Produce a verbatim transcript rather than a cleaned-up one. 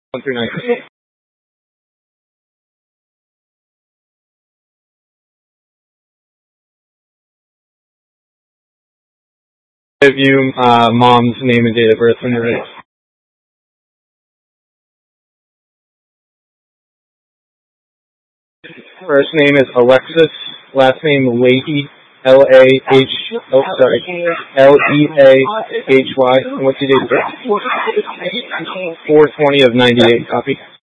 One through nine. Give you uh, mom's name and date of birth when you're ready. First name is Alexis. Last name Leahy. L A H. Oh, sorry. L E A H Y. And what's your date of birth? four twenty of ninety-eight. Copy.